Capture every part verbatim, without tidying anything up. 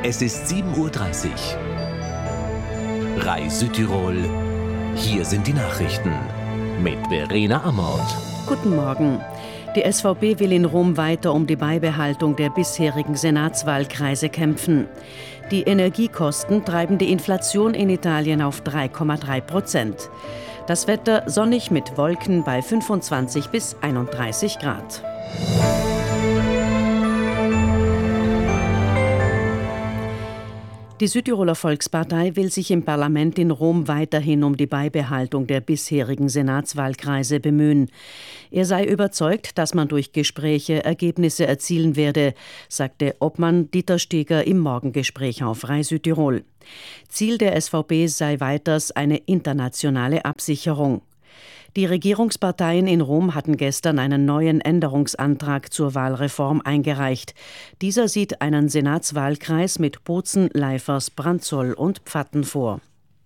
Es ist sieben Uhr dreißig. Rai Südtirol. Hier sind die Nachrichten mit Verena Amort. Guten Morgen. Die S V P will in Rom weiter um die Beibehaltung der bisherigen Senatswahlkreise kämpfen. Die Energiekosten treiben die Inflation in Italien auf drei Komma drei Prozent. Das Wetter sonnig mit Wolken bei fünfundzwanzig bis einunddreißig Grad. Die Südtiroler Volkspartei will sich im Parlament in Rom weiterhin um die Beibehaltung der bisherigen Senatswahlkreise bemühen. Er sei überzeugt, dass man durch Gespräche Ergebnisse erzielen werde, sagte Obmann Dieter Steger im Morgengespräch auf Rai Südtirol. Ziel der S V P sei weiters eine internationale Absicherung. Die Regierungsparteien in Rom hatten gestern einen neuen Änderungsantrag zur Wahlreform eingereicht. Dieser sieht einen Senatswahlkreis mit Bozen, Leifers, Branzoll und Pfatten vor.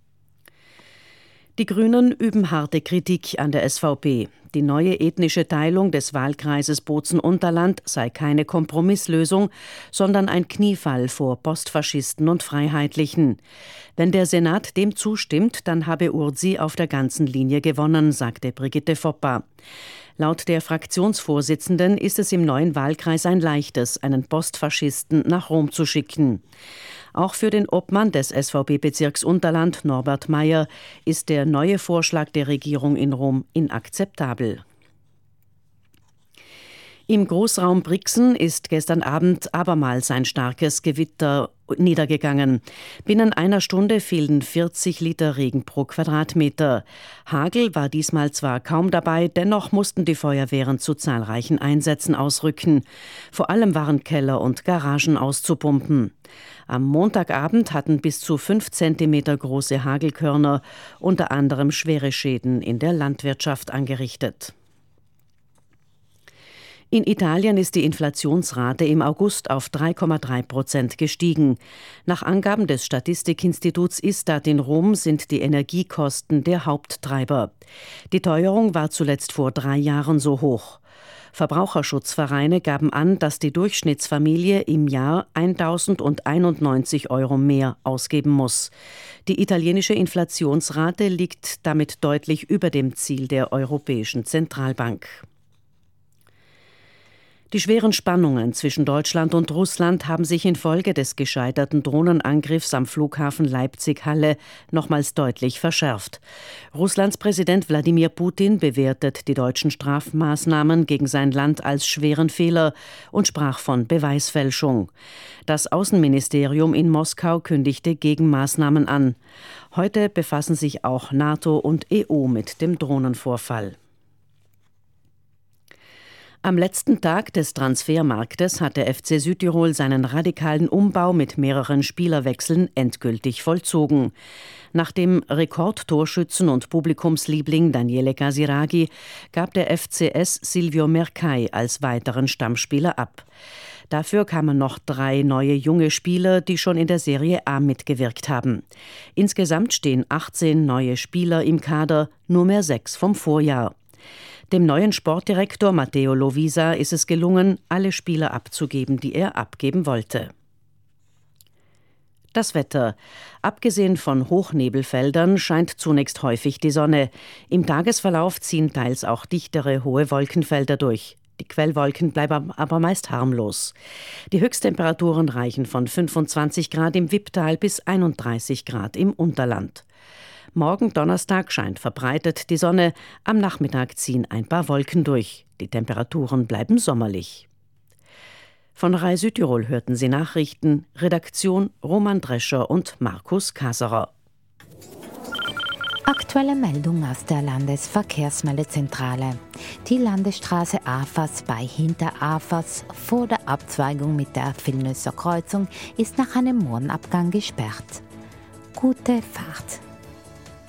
Die Grünen üben harte Kritik an der S V P. Die neue ethnische Teilung des Wahlkreises Bozen-Unterland sei keine Kompromisslösung, sondern ein Kniefall vor Postfaschisten und Freiheitlichen. Wenn der Senat dem zustimmt, dann habe Urzi auf der ganzen Linie gewonnen, sagte Brigitte Foppa. Laut der Fraktionsvorsitzenden ist es im neuen Wahlkreis ein leichtes, einen Postfaschisten nach Rom zu schicken. Auch für den Obmann des S V P-Bezirks Unterland, Norbert Meyer, ist der neue Vorschlag der Regierung in Rom inakzeptabel. Im Großraum Brixen ist gestern Abend abermals ein starkes Gewitter niedergegangen. Binnen einer Stunde fielen vierzig Liter Regen pro Quadratmeter. Hagel war diesmal zwar kaum dabei, dennoch mussten die Feuerwehren zu zahlreichen Einsätzen ausrücken. Vor allem waren Keller und Garagen auszupumpen. Am Montagabend hatten bis zu fünf Zentimeter große Hagelkörner unter anderem schwere Schäden in der Landwirtschaft angerichtet. In Italien ist die Inflationsrate im August auf drei Komma drei Prozent gestiegen. Nach Angaben des Statistikinstituts Istat in Rom sind die Energiekosten der Haupttreiber. Die Teuerung war zuletzt vor drei Jahren so hoch. Verbraucherschutzvereine gaben an, dass die Durchschnittsfamilie im Jahr eintausendeinundneunzig Euro mehr ausgeben muss. Die italienische Inflationsrate liegt damit deutlich über dem Ziel der Europäischen Zentralbank. Die schweren Spannungen zwischen Deutschland und Russland haben sich infolge des gescheiterten Drohnenangriffs am Flughafen Leipzig-Halle nochmals deutlich verschärft. Russlands Präsident Wladimir Putin bewertet die deutschen Strafmaßnahmen gegen sein Land als schweren Fehler und sprach von Beweisfälschung. Das Außenministerium in Moskau kündigte Gegenmaßnahmen an. Heute befassen sich auch NATO und E U mit dem Drohnenvorfall. Am letzten Tag des Transfermarktes hat der F C Südtirol seinen radikalen Umbau mit mehreren Spielerwechseln endgültig vollzogen. Nach dem Rekordtorschützen und Publikumsliebling Daniele Casiraghi gab der F C S Silvio Mercai als weiteren Stammspieler ab. Dafür kamen noch drei neue junge Spieler, die schon in der Serie A mitgewirkt haben. Insgesamt stehen achtzehn neue Spieler im Kader, nur mehr sechs vom Vorjahr. Dem neuen Sportdirektor Matteo Lovisa ist es gelungen, alle Spieler abzugeben, die er abgeben wollte. Das Wetter. Abgesehen von Hochnebelfeldern scheint zunächst häufig die Sonne. Im Tagesverlauf ziehen teils auch dichtere, hohe Wolkenfelder durch. Die Quellwolken bleiben aber meist harmlos. Die Höchsttemperaturen reichen von fünfundzwanzig Grad im Wipptal bis einunddreißig Grad im Unterland. Morgen Donnerstag scheint verbreitet die Sonne, am Nachmittag ziehen ein paar Wolken durch. Die Temperaturen bleiben sommerlich. Von Rai Südtirol hörten Sie Nachrichten, Redaktion Roman Drescher und Markus Kaserer. Aktuelle Meldung aus der Landesverkehrsmeldezentrale. Die Landesstraße Afers bei Hinterafers vor der Abzweigung mit der Vilnöser Kreuzung ist nach einem Mohrenabgang gesperrt. Gute Fahrt!